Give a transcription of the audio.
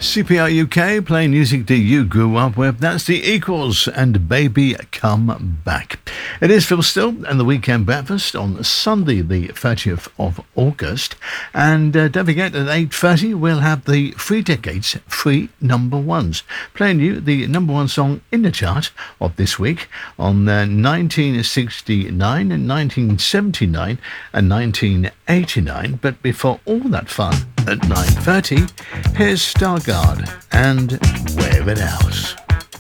CPR UK, playing music that you grew up with. That's the Equals and Baby Come Back. It is Phil Still and the Weekend Breakfast on Sunday the 30th of August. And don't forget at 8:30 we'll have the 3 decades, 3 number ones. Playing you the number one song in the chart of this week on 1969 and 1979 and 1989. But before all that fun, at 9:30, here's Stargard and Wear It Out.